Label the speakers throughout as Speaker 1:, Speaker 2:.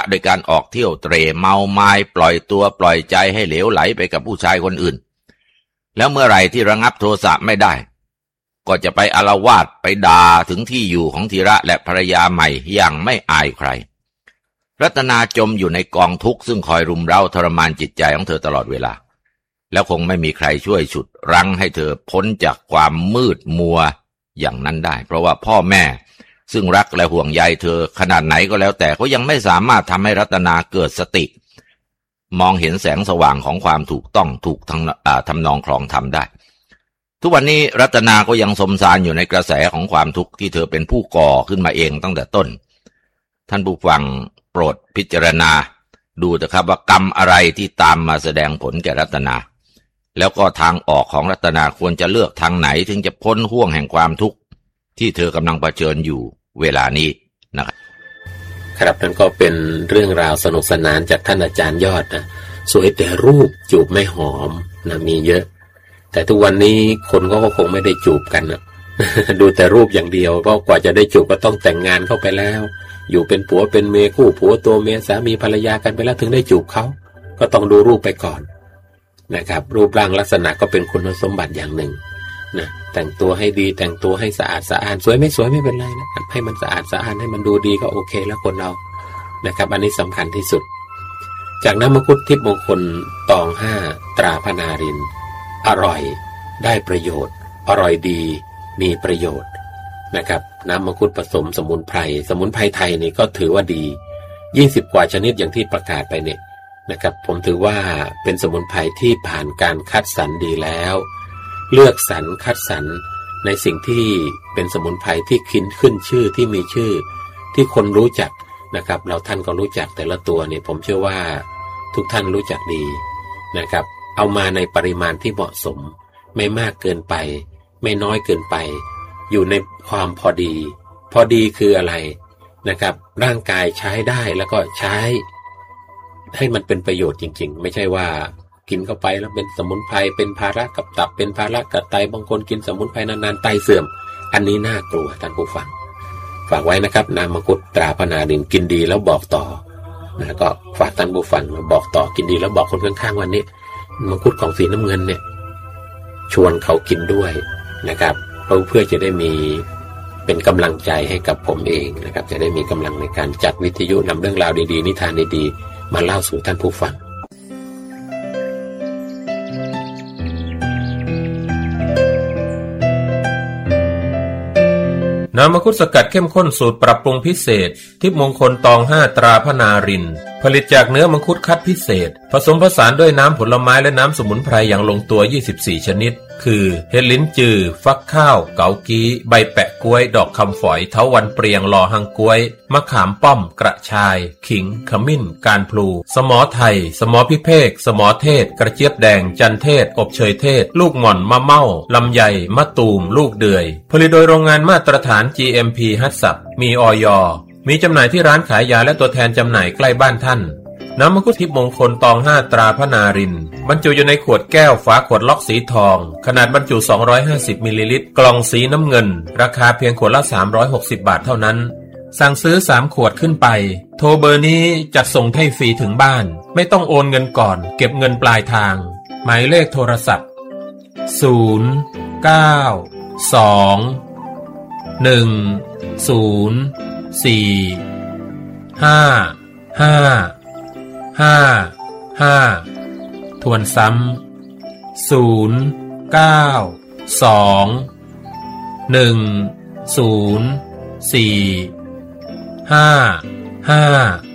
Speaker 1: โดยการออกเที่ยวเตร่เมาไม้ปล่อยตัวปล่อยใจให้เหลวไหลไปกับผู้ชายคนอื่นแล้วเมื่อไหร่ที่ระงับโทสะไม่ได้ก็จะไปอาละวาดไปด่าถึงที่อยู่ของธีระและภรรยาใหม่อย่างไม่อายใครรัตนาจมอยู่ในกองทุกข์ซึ่งคอยรุมเร้าทรมานจิตใจของเธอตลอดเวลาแล้วคงไม่มีใครช่วยฉุดรั้งให้เธอพ้นจากความมืดมัวอย่างนั้นได้เพราะว่าพ่อแม่ซึ่งรักและห่วงใยเธอขนาดไหนก็แล้วแต่ก็ยังไม่สามารถทำให้รัตนาเกิดสติมองเห็นแสงสว่างของความถูกต้องถูกทำนองครองธรรมได้ทุกวันนี้รัตนาก็ยังสมสารอยู่ในกระแสของความทุกข์ที่เธอเป็นผู้ก่อขึ้นมาเองตั้งแต่ต้นท่านผู้ฟังโปรดพิจารณาดูเถอะครับว่ากรรมอะไรที่ตามมาแสดงผลแก่รัตนาแล้วก็ทางออกของรัตนาควรจะเลือกทางไหนถึงจะพ้นห่วงแห่งความทุกข์ที่เธอกำลังเผชิญอยู่เวลานี้นะครับ
Speaker 2: ครับนั่นก็เป็นเรื่องราวสนุกสนานจากท่านอาจารย์ยอดนะสวยแต่รูปจูบไม่หอมนะมีเยอะแต่ทุกวันนี้คนก็คงไม่ได้จูบกันนะ ดูแต่รูปอย่างเดียวเพราะกว่าจะได้จูบก็ต้องแต่งงานเข้าไปแล้วอยู่เป็นผัวเป็นเมียคู่ผัวตัวเมียสามีภรรยากันไปแล้วถึงได้จูบเขาก็ต้องดูรูปไปก่อนนะครับรูปร่างลักษณะก็เป็นคุณสมบัติอย่างหนึ่งนะแต่งตัวให้ดีแต่งตัวให้สะอาดสะอ้านสวยไม่สวยไม่เป็นไรนะให้มันสะอาดสะอ้านให้มันดูดีก็โอเคแล้วคนเรานะครับอันนี้สำคัญที่สุดจากน้ำมังคุดทิพย์มงคลตอง5ตราพนารินอร่อยได้ประโยชน์อร่อยดีมีประโยชน์นะครับน้ำมังคุดผสมสมุนไพรไทยนี่ก็ถือว่าดี20กว่าชนิดอย่างที่ประกาศไปเนี่ยนะครับผมถือว่าเป็นสมุนไพรที่ผ่านการคัดสรรดีแล้วเลือกสรรคัดสรรในสิ่งที่เป็นสมุนไพรที่ขึ้นชื่อที่มีชื่อที่คนรู้จักนะครับเราท่านก็รู้จักแต่ละตัวเนี่ยผมเชื่อว่าทุกท่านรู้จักดีนะครับเอามาในปริมาณที่เหมาะสมไม่มากเกินไปไม่น้อยเกินไปอยู่ในความพอดีคืออะไรนะครับร่างกายใช้ได้แล้วก็ใช้ให้มันเป็นประโยชน์จริงๆไม่ใช่ว่ากินเข้าไปแล้วเป็นสมุนไพรเป็นภาระกับตับเป็นภาระกับไตบางคนกินสมุนไพรนานๆไตเสื่อมอันนี้น่ากลัวท่านผู้ฟังฝากไว้นะครับน้ำมังคุดตราพนารินกินดีแล้วบอกต่อนะก็ฝากท่านผู้ฟังมาบอกต่อกินดีแล้วบอกคนข้างๆวันนี้มังคุดของสีน้ำเงินเนี่ยชวนเขากินด้วยนะครับเพื่อจะได้มีเป็นกำลังใจให้กับผมเองนะครับจะได้มีกำลังในการจัดวิทยุนำเรื่องราวดีๆนิทานดีๆมาเล่าสู่ท่านผู้ฟัง
Speaker 3: น้ำมังคุดสกัดเข้มข้นสูตรปรับปรุงพิเศษทิพย์มงคลตอง5ตราพนารินผลิตจากเนื้อมังคุดคัดพิเศษผสมผสานด้วยน้ำผลไม้และน้ำสมุนไพรอย่างลงตัว24ชนิดคือเห็ดลิ้นจือฟักข้าวเกากี้ใบแปะกล้วยดอกคำฝอยเถาวัลย์เปรียงลอหังกล้วยมะขามป้อมกระชายขิงขมิ้นการพลูสมอไทยสมอพิเภกสมอเทศกระเจี๊ยบแดงจันเทศอบเชยเทศลูกหม่อนมะเม่าลำไยมะตูมลูกเดือยผลิตโดยโรงงานมาตรฐาน GMP ฮัตสับมีอย.มีจำหน่ายที่ร้านขายยาและตัวแทนจำหน่ายใกล้บ้านท่านน้ำมังคุดทิพย์มงคลตอง5ตราพนารินบรรจุอยู่ในขวดแก้วฝาขวดล็อกสีทองขนาดบรรจุ250มิลลิลิตรกล่องสีน้ำเงินราคาเพียงขวดละ360บาทเท่านั้นสั่งซื้อ3ขวดขึ้นไปโทรเบอร์นี้จัดส่งให้ฟรีถึงบ้านไม่ต้องโอนเงินก่อนเก็บเงินปลายทางหมายเลขโทรศัพท์0 9 2 1 0 4 5 5 5 ทวนซ้ำ0 9 2 1 0 4 5 5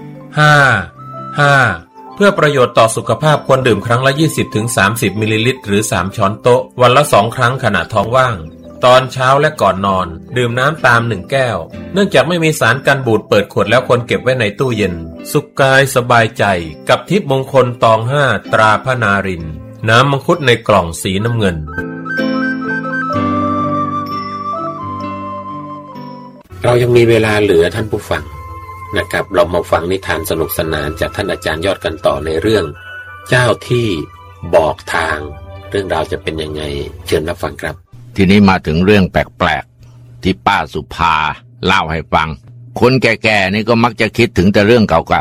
Speaker 3: 5 เพื่อประโยชน์ต่อสุขภาพควรดื่มครั้งละ 20-30 มิลลิลิตรหรือ3ช้อนโต๊ะวันละ2ครั้งขณะท้องว่างตอนเช้าและก่อนนอนดื่มน้ำตาม1แก้วเนื่องจากไม่มีสารกันบูดเปิดขวดแล้วควรเก็บไว้ในตู้เย็นสุขกายสบายใจกับทิพย์มงคลตอง5ตราพนารินน้ำมังคุดในกล่องสีน้ำเงิน
Speaker 2: เรายังมีเวลาเหลือท่านผู้ฟังนะครับเรามาฟังนิทานสนุกสนานจากท่านอาจารย์ยอดกันต่อในเรื่องเจ้าที่บอกทางเรื่องราวจะเป็นยังไงเชิญรับฟังครับ
Speaker 1: ทีนี้มาถึงเรื่องแปลกๆที่ป้าสุภาเล่าให้ฟังคนแก่ๆนี่ก็มักจะคิดถึงแต่เรื่องเก่